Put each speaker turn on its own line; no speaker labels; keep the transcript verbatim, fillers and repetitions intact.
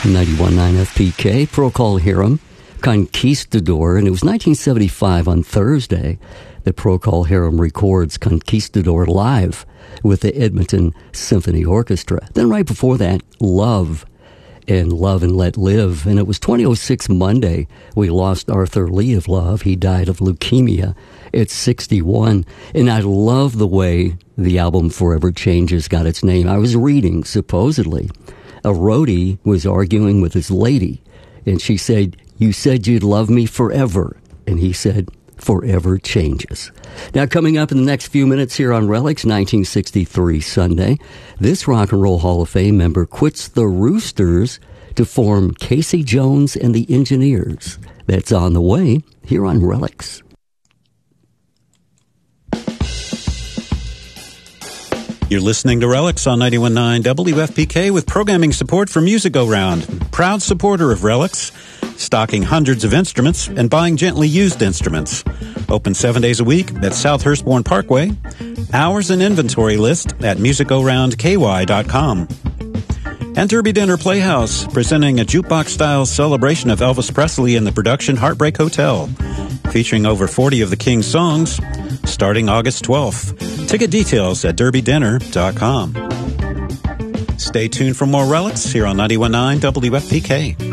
ninety-one point nine F P K, Procol Harum, Conquistador, and it was nineteen seventy-five on Thursday that Procol Harum records Conquistador live with the Edmonton Symphony Orchestra. Then right before that, Love and Love and Let Live. And it was twenty oh six Monday we lost Arthur Lee of Love. He died of leukemia at sixty-one. And I love the way the album Forever Changes got its name. I was reading, supposedly, a roadie was arguing with his lady, and she said, "You said you'd love me forever." And he said, "Forever changes." Now, coming up in the next few minutes here on Relics, nineteen sixty-three Sunday, this Rock and Roll Hall of Fame member quits the Roosters to form Casey Jones and the Engineers. That's on the way here on Relics.
You're listening to Relics on ninety-one point nine W F P K with programming support for Music Go Round, proud supporter of Relics, stocking hundreds of instruments and buying gently used instruments. Open seven days a week at South Hurstbourne Parkway. Hours and inventory list at music go round k y dot com. And Derby Dinner Playhouse, presenting a jukebox-style celebration of Elvis Presley in the production Heartbreak Hotel, featuring over forty of the King's songs, starting August twelfth. Ticket details at derby dinner dot com. Stay tuned for more Relics here on ninety-one point nine W F P K.